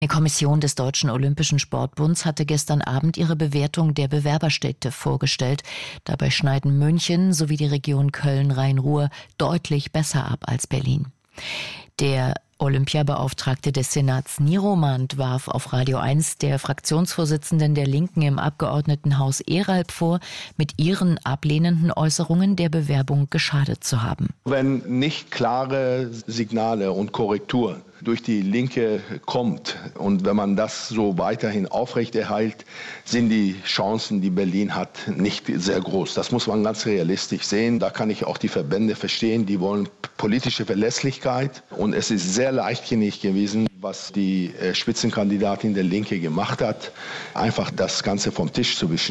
Die Kommission des Deutschen Olympischen Sportbunds hatte gestern Abend ihre Bewertung der Bewerberstädte vorgestellt. Dabei schneiden München sowie die Region Köln-Rhein-Ruhr deutlich besser ab als Berlin. Der Olympiabeauftragte des Senats Nieromand warf auf Radio 1 der Fraktionsvorsitzenden der Linken im Abgeordnetenhaus Eralb vor, mit ihren ablehnenden Äußerungen der Bewerbung geschadet zu haben. Wenn nicht klare Signale und Korrektur durch die Linke kommt und wenn man das so weiterhin aufrechterhält, sind die Chancen, die Berlin hat, nicht sehr groß. Das muss man ganz realistisch sehen. Da kann ich auch die Verbände verstehen, die wollen politische Verlässlichkeit. Und es ist sehr leichtsinnig gewesen, was die Spitzenkandidatin der Linke gemacht hat, einfach das Ganze vom Tisch zu wischen.